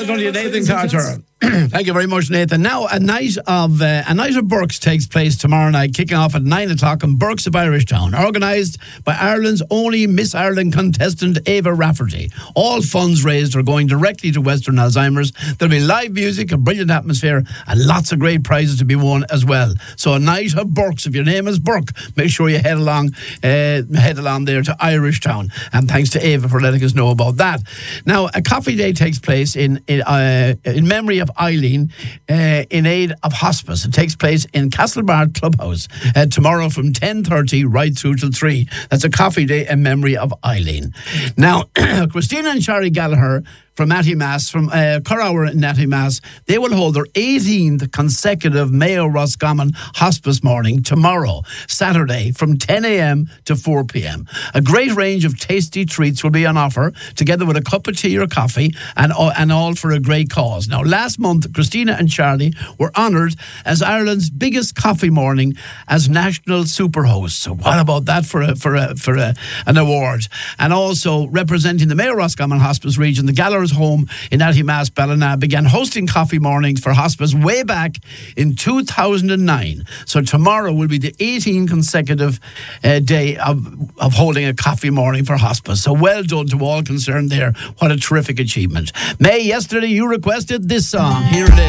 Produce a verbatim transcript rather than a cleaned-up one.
welcome to you, Nathan Carter. Thank you very much, Nathan. Now, a night of uh, a night of Burks takes place tomorrow night, kicking off at nine o'clock in Burks of Irishtown, organised by Ireland's only Miss Ireland contestant, Ava Rafferty. All funds raised are going directly to Western Alzheimer's. There'll be live music, a brilliant atmosphere, and lots of great prizes to be won as well. So, a night of Burks. If your name is Burke, make sure you head along, uh, head along there to Irishtown. And thanks to Ava for letting us know about that. Now, a coffee day takes place in in, uh, in memory of Eileen uh, in aid of hospice. It takes place in Castlebar Clubhouse uh, tomorrow from ten thirty right through till three. That's a coffee day in memory of Eileen. Now, Christina and Shari Gallagher from Natty Mass, from uh, Currower in Natty Mass, they will hold their eighteenth consecutive Mayo Roscommon Hospice morning tomorrow, Saturday, from ten a.m. to four p.m. A great range of tasty treats will be on offer, together with a cup of tea or coffee, and, uh, and all for a great cause. Now, last month, Christina and Charlie were honoured as Ireland's biggest coffee morning as national super hosts. So what about that for a, for a, for a, an award? And also, representing the Mayo Roscommon Hospice region, the Gallagher home in Natty Mass, Ballina, began hosting coffee mornings for hospice way back in two thousand nine. So tomorrow will be the eighteenth consecutive uh, day of, of holding a coffee morning for hospice. So well done to all concerned there. What a terrific achievement. May, yesterday you requested this song. Here it is.